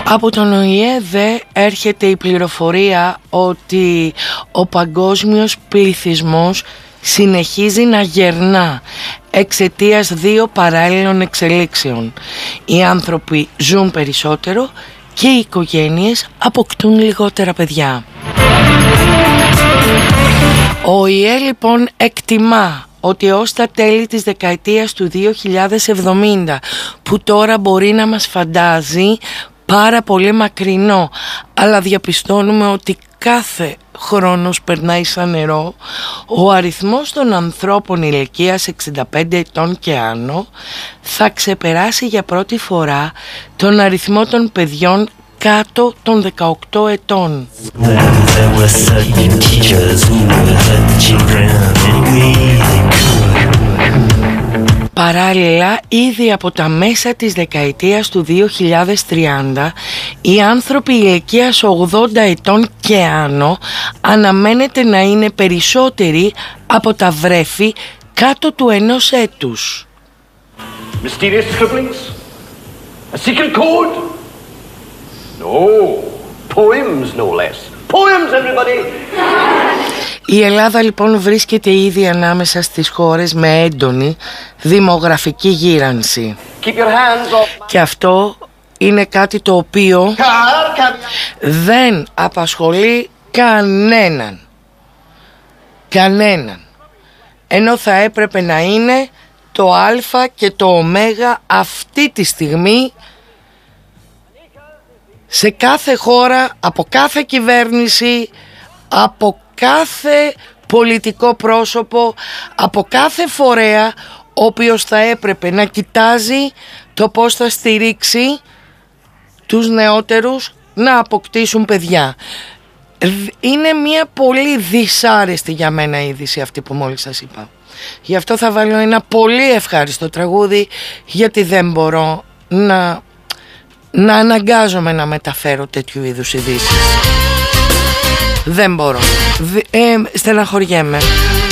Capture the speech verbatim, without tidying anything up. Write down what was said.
Από τον Ο Η Ε δε έρχεται η πληροφορία ότι ο παγκόσμιος πληθυσμός συνεχίζει να γερνά εξαιτίας δύο παράλληλων εξελίξεων. Οι άνθρωποι ζουν περισσότερο και οι οικογένειες αποκτούν λιγότερα παιδιά. Ο Ο Η Ε λοιπόν εκτιμά ότι ως τα τέλη της δεκαετίας του δύο χιλιάδες εβδομήντα, που τώρα μπορεί να μας φαντάζει πάρα πολύ μακρινό, αλλά διαπιστώνουμε ότι κάθε χρόνος περνάει σαν νερό, ο αριθμός των ανθρώπων ηλικίας εξήντα πέντε ετών και άνω θα ξεπεράσει για πρώτη φορά τον αριθμό των παιδιών κάτω των δεκαοκτώ ετών. Παράλληλα, ήδη από τα μέσα της δεκαετίας του δύο χιλιάδες τριάντα, οι άνθρωποι ηλικίας ογδόντα ετών και άνω αναμένεται να είναι περισσότεροι από τα βρέφη κάτω του ενός έτους. Mysterious scribblings? A secret code? No, poems no less. Poems, everybody! Η Ελλάδα λοιπόν βρίσκεται ήδη ανάμεσα στις χώρες με έντονη δημογραφική γύρανση. Keep your hands off. Και αυτό είναι κάτι το οποίο δεν απασχολεί κανέναν. Κανέναν. Ενώ θα έπρεπε να είναι το α και το ω αυτή τη στιγμή σε κάθε χώρα, από κάθε κυβέρνηση, από κάθε πολιτικό πρόσωπο, από κάθε φορέα, ο οποίος θα έπρεπε να κοιτάζει το πώς θα στηρίξει τους νεότερους να αποκτήσουν παιδιά. Είναι μια πολύ δυσάρεστη για μένα είδηση αυτή που μόλις σας είπα. Γι' αυτό θα βάλω ένα πολύ ευχάριστο τραγούδι, γιατί δεν μπορώ να, να αναγκάζομαι να μεταφέρω τέτοιου είδους ειδήσεις. Δεν μπορώ. Ε, στεναχωριέμαι.